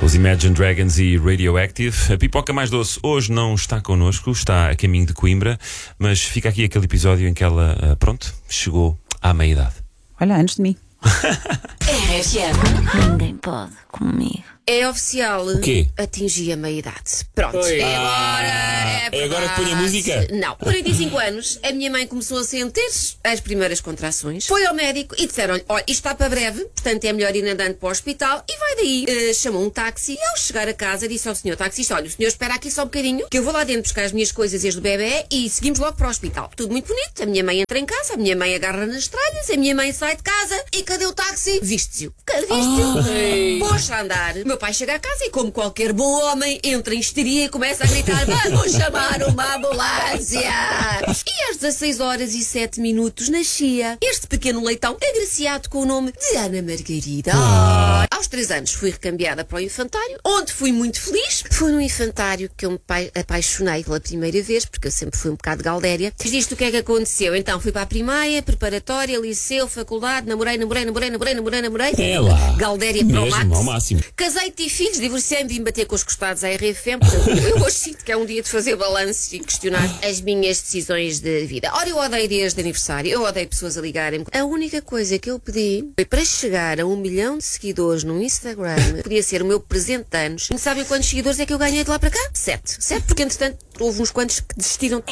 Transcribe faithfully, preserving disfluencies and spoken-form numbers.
Os Imagine Dragons e Radioactive. A pipoca mais doce hoje não está connosco, está a caminho de Coimbra, mas fica aqui aquele episódio em que ela, pronto, chegou à meia-idade. Olha, antes de mim. R F M. Ninguém pode comigo. É oficial. O quê? Atingi a meia-idade. Pronto. Oi. É agora. Ah, É, é agora que põe a música? Não. quarenta e cinco anos, a minha mãe começou a sentir as primeiras contrações. Foi ao médico e disseram-lhe: olha, isto está para breve, portanto é melhor ir andando para o hospital. E vai daí. Uh, chamou um táxi e ao chegar a casa disse ao senhor taxista: olha, o senhor espera aqui só um bocadinho, que eu vou lá dentro buscar as minhas coisas desde o bebê e seguimos logo para o hospital. Tudo muito bonito. A minha mãe entra em casa, a minha mãe agarra nas tralhas, a minha mãe sai de casa e cadê o táxi? Viste-se-o. Viste-se-o. Pôs a andar. O meu pai chega a casa e, como qualquer bom homem, entra em histeria e começa a gritar: vamos chamar uma ambulância! E às dezasseis horas e sete minutos nascia este pequeno leitão agraciado com o nome de Ana Margarida. Ah. Aos três anos fui recambiada para o infantário, onde fui muito feliz. Foi no infantário que eu me apaixonei pela primeira vez, porque eu sempre fui um bocado galdéria. Fiz isto, o que é que aconteceu? Então fui para a primária, preparatória, liceu, faculdade, namorei, namorei, namorei, namorei, namorei, namorei. É lá. Galdéria para o Mesmo, max. ao máximo. Casei, tive filhos, divorciei-me, vim bater com os costados à R F M. Portanto, eu hoje sinto que é um dia de fazer balanço e questionar as minhas decisões de vida. Ora, eu odeio dias de aniversário, eu odeio pessoas a ligarem-me. A única coisa que eu pedi foi para chegar a um milhão de seguidores no Instagram. Podia ser o meu presente de anos. E sabem quantos seguidores é que eu ganhei de lá para cá? Sete. Sete, porque entretanto houve uns quantos que desistiram.